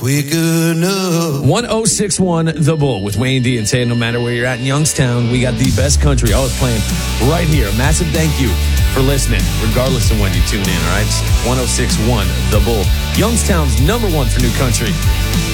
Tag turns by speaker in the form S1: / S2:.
S1: Quick enough.
S2: 1061 The Bull with Wayne D and Tay. No matter where you're at in Youngstown, we got the best country always playing right here. A massive thank you for listening, regardless of when you tune in, all right? 1061 The Bull. Youngstown's number one for new country.